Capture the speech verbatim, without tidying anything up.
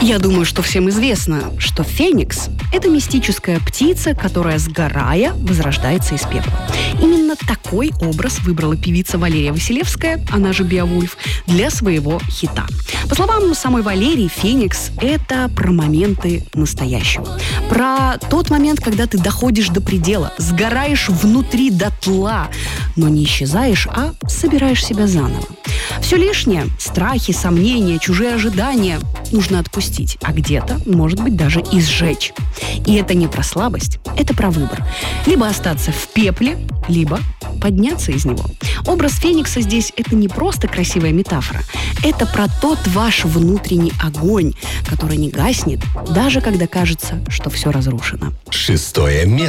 Я думаю, что всем известно, что феникс – это мистическая птица, которая, сгорая, возрождается из пепла. Именно такой образ выбрала певица Валерия Василевская, она же Беовульф, для своего хита. По словам самой Валерии, феникс – это про моменты настоящего. Про тот момент, когда ты доходишь до предела, сгораешь внутри дотла, но не исчезаешь, а собираешь себя заново. Все лишнее – страхи, сомнения, чужие ожидания – нужно отпустить, а где-то, может быть, даже и сжечь. И это не про слабость, это про выбор. Либо остаться в пепле, либо подняться из него. Образ феникса здесь – это не просто красивая метафора. Это про тот ваш внутренний огонь, который не гаснет, даже когда кажется, что все разрушено. Шестое место.